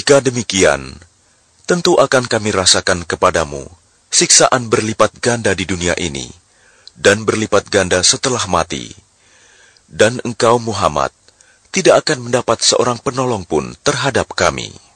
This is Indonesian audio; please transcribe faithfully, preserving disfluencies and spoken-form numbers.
Jika demikian, tentu akan kami rasakan kepadamu siksaan berlipat ganda di dunia ini, dan berlipat ganda setelah mati. Dan engkau Muhammad tidak akan mendapat seorang penolong pun terhadap kami.